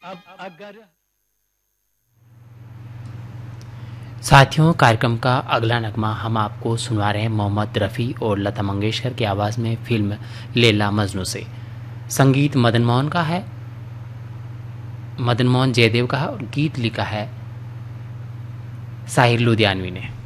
अब अगर साथियों, कार्यक्रम का अगला नगमा हम आपको सुनवा रहे हैं मोहम्मद रफ़ी और लता मंगेशकर की आवाज़ में फिल्म लैला मजनू से। संगीत मदन मोहन का है, मदन मोहन जयदेव का है और गीत लिखा है साहिर लुधियानवी ने।